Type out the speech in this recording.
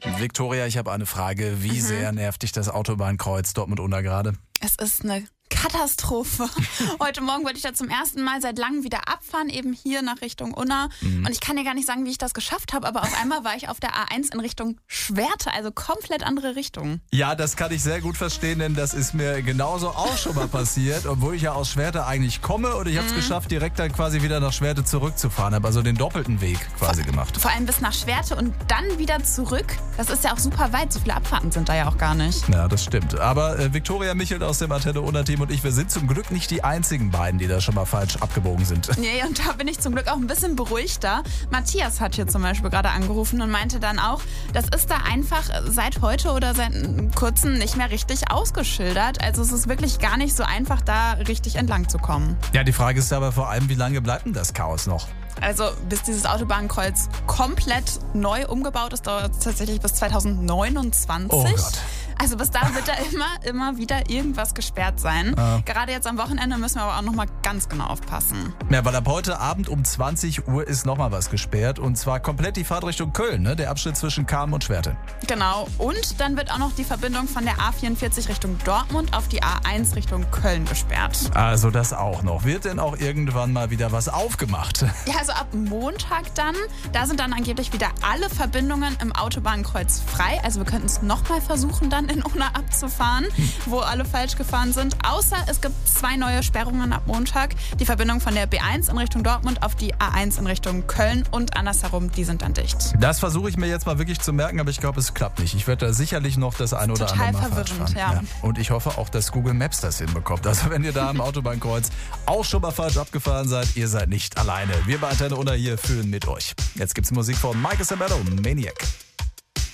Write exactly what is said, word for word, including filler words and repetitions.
Viktoria, ich habe eine Frage. Wie Mhm. sehr nervt dich das Autobahnkreuz Dortmund-Unna gerade? Es ist eine Katastrophe. Heute Morgen wollte ich da zum ersten Mal seit langem wieder abfahren, eben hier nach Richtung Unna. Mhm. Und ich kann dir gar nicht sagen, wie ich das geschafft habe, aber auf einmal war ich auf der A eins in Richtung Schwerte, also komplett andere Richtung. Ja, das kann ich sehr gut verstehen, denn das ist mir genauso auch schon mal passiert, obwohl ich ja aus Schwerte eigentlich komme und ich habe es Mhm. geschafft, direkt dann quasi wieder nach Schwerte zurückzufahren. Habe also den doppelten Weg quasi gemacht. Vor allem bis nach Schwerte und dann wieder zurück. Das ist ja auch super weit, so viele Abfahrten sind da ja auch gar nicht. Ja, das stimmt. Aber äh, Viktoria Michelt aus dem Antenne Unna Team und ich, wir sind zum Glück nicht die einzigen beiden, die da schon mal falsch abgebogen sind. Nee, und da bin ich zum Glück auch ein bisschen beruhigter. Matthias hat hier zum Beispiel gerade angerufen und meinte dann auch, das ist da einfach seit heute oder seit kurzem nicht mehr richtig ausgeschildert. Also es ist wirklich gar nicht so einfach, da richtig entlang zu kommen. Ja, die Frage ist aber vor allem, wie lange bleibt denn das Chaos noch? Also bis dieses Autobahnkreuz komplett neu umgebaut ist, dauert es tatsächlich bis zweitausendneunundzwanzig. Oh Gott. Also bis dahin wird da immer, immer wieder irgendwas gesperrt sein. Ah. Gerade jetzt am Wochenende müssen wir aber auch nochmal ganz genau aufpassen. Ja, weil ab heute Abend um zwanzig Uhr ist nochmal was gesperrt und zwar komplett die Fahrt Richtung Köln, ne? Der Abschnitt zwischen Cham und Schwerte. Genau. Und dann wird auch noch die Verbindung von der A vierundvierzig Richtung Dortmund auf die A eins Richtung Köln gesperrt. Also das auch noch. Wird denn auch irgendwann mal wieder was aufgemacht? Ja, also ab Montag dann, da sind dann angeblich wieder alle Verbindungen im Autobahnkreuz frei. Also wir könnten es nochmal versuchen, dann in Unna abzufahren, wo alle falsch gefahren sind. Außer es gibt zwei neue Sperrungen ab Montag. Die Verbindung von der B eins in Richtung Dortmund auf die A eins in Richtung Köln und andersherum, die sind dann dicht. Das versuche ich mir jetzt mal wirklich zu merken, aber ich glaube, es klappt nicht. Ich werde da sicherlich noch das ein oder Total andere Mal falsch verwirrend, fahren. ja. Und ich hoffe auch, dass Google Maps das hinbekommt. Also wenn ihr da am Autobahnkreuz auch schon mal falsch abgefahren seid, ihr seid nicht alleine. Wir bei Antenne Unna hier fühlen mit euch. Jetzt gibt's Musik von Michael Sabello, Maniac.